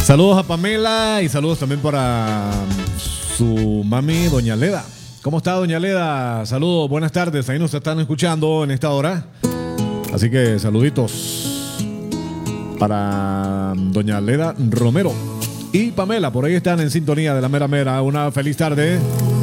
Saludos a Pamela y saludos también para su mami, doña Leda. ¿Cómo está, doña Leda? Saludos, buenas tardes. Ahí nos están escuchando en esta hora. Así que saluditos para doña Leda Romero y Pamela. Por ahí están en sintonía de la mera mera. Una feliz tarde.